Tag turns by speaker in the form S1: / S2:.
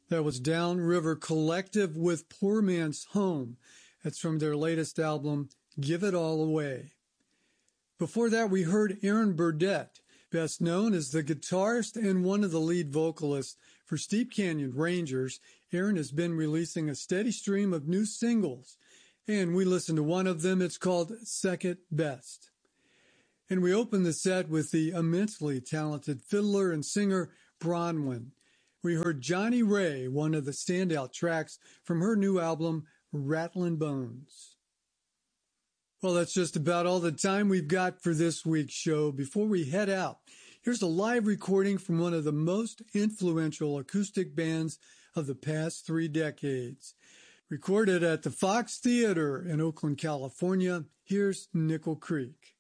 S1: That was Downriver Collective with Poor Man's Home. That's from their latest album, Give It All Away. Before that, we heard Aaron Burdett, best known as the guitarist and one of the lead vocalists for Steep Canyon Rangers. Aaron has been releasing a steady stream of new singles, and we listened to one of them. It's called Second Best. And we opened the set with the immensely talented fiddler and singer Bronwyn. We heard Johnny Ray, one of the standout tracks from her new album, Rattlin' Bones. Well, that's just about all the time we've got for this week's show. Before we head out, here's a live recording from one of the most influential acoustic bands of the past 3 decades. Recorded at the Fox Theater in Oakland, California, here's Nickel Creek.